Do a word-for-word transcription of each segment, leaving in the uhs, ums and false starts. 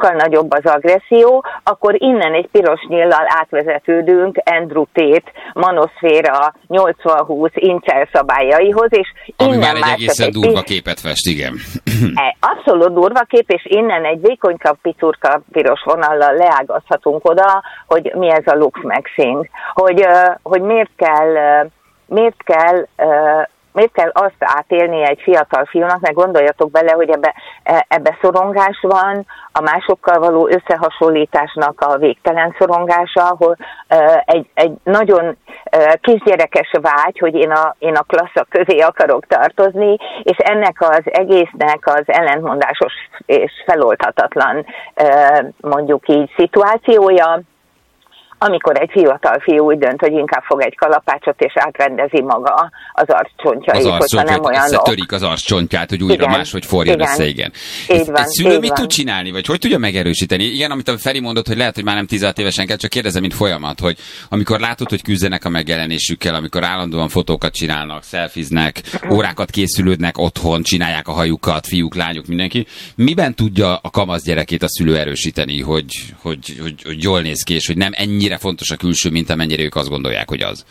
sokkal nagyobb az agresszió, akkor innen egy piros nyíllal átvezetődünk Andrew Tate manoszféra nyolcvan húsz incsel szabályaihoz, és ami innen már egy egészen egy durva képet fest, igen. Abszolút durva kép, és innen egy vékonyka, picurka piros vonallal leágazhatunk oda, hogy mi ez a Lux Maxing, hogy, hogy miért kell, miért kell Miért kell azt átélni egy fiatal fiúnak, mert gondoljatok bele, hogy ebbe, ebbe szorongás van, a másokkal való összehasonlításnak a végtelen szorongása, ahol egy, egy nagyon kisgyerekes vágy, hogy én a, én a klasszak közé akarok tartozni, és ennek az egésznek az ellentmondásos és feloldhatatlan mondjuk így szituációja, amikor egy fiatal fiú úgy dönt, hogy inkább fog egy kalapácsot, és átrendezi maga az arccsontjait, az hogyha nem olyanok. Összetörik az arccsontját, hogy újra igen, máshogy forjon igen, össze, igen. Így van, egy szülő mit van. tud csinálni, vagy hogy tudja megerősíteni? Igen, amit a Feri mondott, hogy lehet, hogy már nem tizenhat évesen kell, csak kérdezem, mint folyamat, hogy amikor látod, hogy küzdenek a megjelenésükkel, amikor állandóan fotókat csinálnak, szelfiznek, órákat készülődnek otthon, csinálják a hajukat, fiúk, lányok, mindenki. Miben tudja a kamasz gyerekét a szülő erősíteni, hogy, hogy, hogy, hogy jól néz ki, és hogy nem ennyire fontos a külső, mint amennyire ők azt gondolják, hogy az?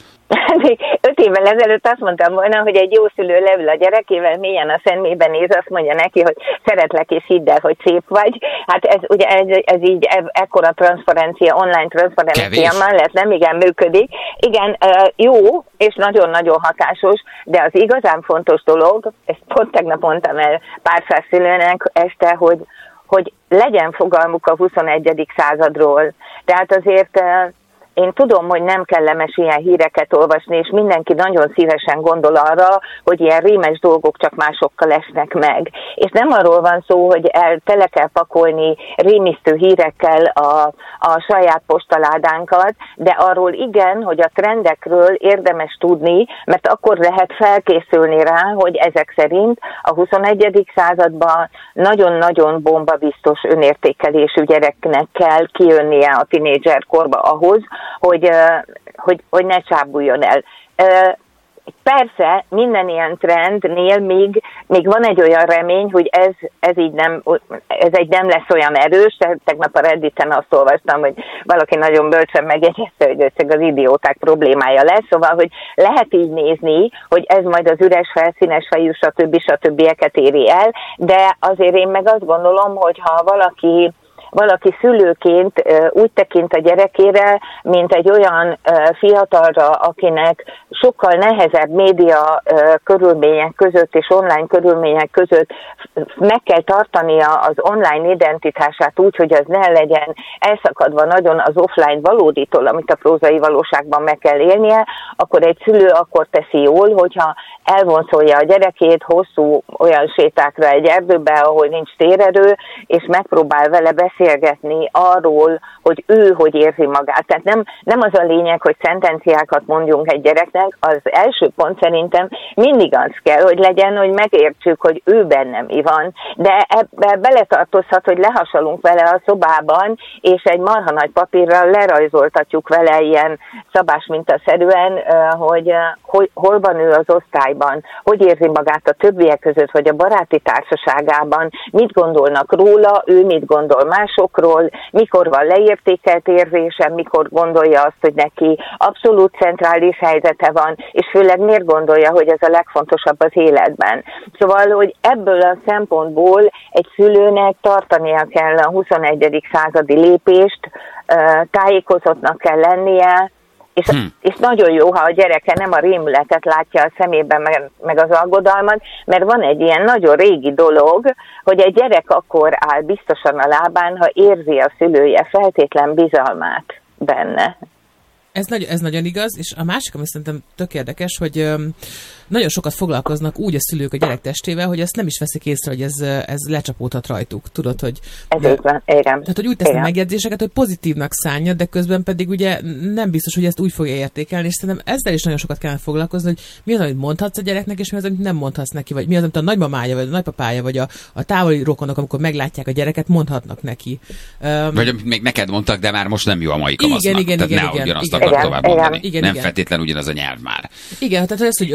Öt évvel ezelőtt azt mondtam volna, hogy egy jó szülő leül a gyerekével, mélyen a szemében néz, azt mondja neki, hogy szeretlek és hidd el, hogy szép vagy. Hát ez ugye ez, ez így e, ekkora transzparencia, online transzparencia mellett nem igen működik. Igen, jó és nagyon-nagyon hatásos, de az igazán fontos dolog, ezt pont tegnap mondtam el pár száz szülőnek este, hogy, hogy legyen fogalmuk a huszonegyedik századról. Tehát azért én tudom, hogy nem kellemes ilyen híreket olvasni, és mindenki nagyon szívesen gondol arra, hogy ilyen rémes dolgok csak másokkal esnek meg. És nem arról van szó, hogy el, tele kell pakolni rémisztő hírekkel a, a saját postaládánkat, de arról igen, hogy a trendekről érdemes tudni, mert akkor lehet felkészülni rá, hogy ezek szerint a huszonegyedik században nagyon-nagyon bombabiztos önértékelésű gyereknek kell kijönnie a tinédzserkorba ahhoz, Hogy, hogy, hogy ne csábuljon el. Persze, minden ilyen trendnél még, még van egy olyan remény, hogy ez, ez így nem, ez egy nem lesz olyan erős. Tegnap a Redditen azt olvastam, hogy valaki nagyon bölcsen megjegyezte, hogy ez az idióták problémája lesz. Szóval, hogy lehet így nézni, hogy ez majd az üres felszínes fejű, stb. stb. Éri el, de azért én meg azt gondolom, hogy ha valaki valaki szülőként úgy tekint a gyerekére, mint egy olyan fiatalra, akinek sokkal nehezebb média körülmények között és online körülmények között meg kell tartania az online identitását úgy, hogy az ne legyen elszakadva nagyon az offline valóditól, amit a prózai valóságban meg kell élnie, akkor egy szülő akkor teszi jól, hogyha elvonszolja a gyerekét hosszú olyan sétákra egy erdőbe, ahol nincs térerő, és megpróbál vele beszélgetni arról, hogy ő hogy érzi magát. Tehát nem, nem az a lényeg, hogy szentenciákat mondjunk egy gyereknek, az első pont szerintem mindig az kell, hogy legyen, hogy megértsük, hogy ő benne mi van. De ebbe beletartozhat, hogy lehasalunk vele a szobában, és egy marha nagy papírral lerajzoltatjuk vele ilyen szabásmintaszerűen, hogy, hogy hol van ő az osztályban, hogy érzi magát a többiek között, vagy a baráti társaságában, mit gondolnak róla, ő mit gondol másokról, mikor van leértékelt érzése, mikor gondolja azt, hogy neki abszolút centrális helyzete van, és főleg miért gondolja, hogy ez a legfontosabb az életben. Szóval, hogy ebből a szempontból egy szülőnek tartania kell a huszonegyedik századi lépést, tájékozottnak kell lennie, és, hmm. és nagyon jó, ha a gyereke nem a rémületet látja a szemében, meg, meg az aggodalmat, mert van egy ilyen nagyon régi dolog, hogy egy gyerek akkor áll biztosan a lábán, ha érzi a szülője feltétlen bizalmát benne. Ez, nagy, ez nagyon igaz, és a másik, ami szerintem tök érdekes, hogy öm, nagyon sokat foglalkoznak úgy a szülők a gyerek testével, hogy ezt nem is veszik észre, hogy ez, ez lecsapódhat rajtuk. Tudod, hogy... Ez így van, igen. Tehát, hogy úgy tesznek megjegyzéseket, hogy pozitívnak szánja, de közben pedig ugye nem biztos, hogy ezt úgy fogja értékelni, és szerintem ezzel is nagyon sokat kellene foglalkozni, hogy mi az, amit mondhatsz a gyereknek, és mi az, amit nem mondhatsz neki, vagy mi az, amit a nagymamája, vagy a nagypapája, vagy a, a távoli rokonok, amikor meglátják a gyereket, mondhatnak neki. Um, vagy amit még neked mondtak, de már most nem jó a mai kamasznak. Igen, igen, tehát igen, ne igen, ugyanazt igen, akar igen, tovább mondani. Igen, nem igen. feltétlenül ugyanaz a nyelv már. Igen, tehát az, hogy hú, de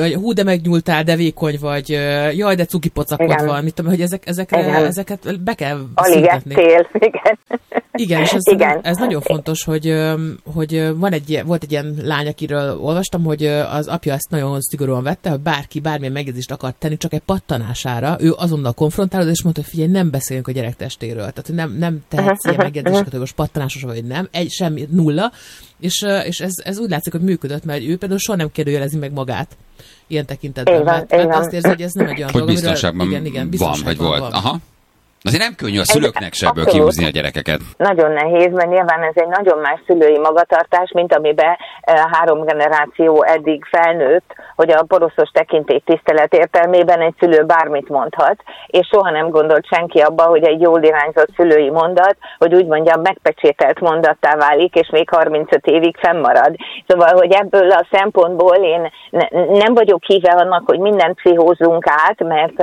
megnyúltál, de vékony vagy, jaj, de cuki pocakod van, mit tudom, hogy ezek, ezekre, ezeket be kell szüntetni. Alig ettél, igen. Igen, és ez, igen. ez nagyon fontos, hogy, hogy van egy, volt egy ilyen lány, akiről olvastam, hogy az apja ezt nagyon szigorúan vette, hogy bárki bármilyen megjegyzést akart tenni, csak egy pattanására, ő azonnal konfrontálódott, és mondta, hogy figyelj, nem beszélünk a gyerek testéről. Tehát, hogy nem, nem tehetsz ilyen megjegyzéseket, hogy most pattanásos vagy nem, egy, semmi, nulla. És, és ez, ez úgy látszik, hogy működött, mert ő például soha nem kérdőjelezi meg magát ilyen tekintetben. Van, mert, mert azt érzi, hogy ez nem egy olyan hogy dolog, biztonságban igen, igen, van, vagy volt. Van. Aha. Azért nem könnyű a szülőknek se ebből kihúzni a gyerekeket. Nagyon nehéz, mert nyilván ez egy nagyon más szülői magatartás, mint amiben három generáció eddig felnőtt, hogy a poroszos tekintély tisztelet értelmében egy szülő bármit mondhat, és soha nem gondolt senki abba, hogy egy jól irányzott szülői mondat, hogy úgy mondjam, megpecsételt mondattá válik, és még harmincöt évig fennmarad. Szóval, hogy ebből a szempontból én nem vagyok híve annak, hogy mindent pszichózzunk át, mert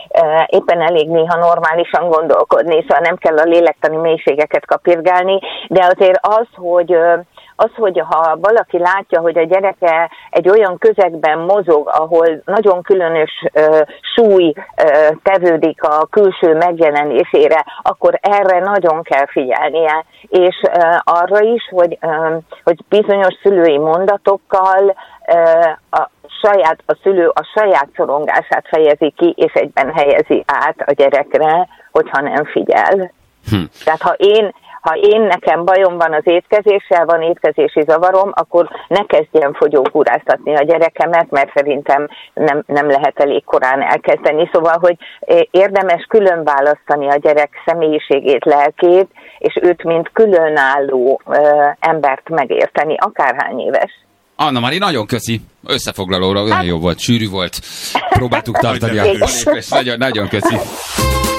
éppen elég néha normálisan gondolkodni, szóval nem kell a lélektani mélységeket kapirgálni, de azért az, hogy az, hogy ha valaki látja, hogy a gyereke egy olyan közegben mozog, ahol nagyon különös uh, súly uh, tevődik a külső megjelenésére, akkor erre nagyon kell figyelnie, és uh, arra is, hogy, uh, hogy bizonyos szülői mondatokkal uh, a saját, a szülő a saját szorongását fejezi ki, és egyben helyezi át a gyerekre, hogyha nem figyel. Hm. Tehát ha én Ha én nekem bajom van az étkezéssel, van étkezési zavarom, akkor ne kezdjem fogyókúráztatni a gyerekemet, mert szerintem nem, nem lehet elég korán elkezdeni. Szóval, hogy érdemes külön választani a gyerek személyiségét, lelkét, és őt mint különálló ö, embert megérteni, akárhány éves. Anna-Mari, nagyon köszi. Összefoglalóra olyan jó volt, sűrű volt. Próbáltuk tartani a... Nagyon, nagyon köszi.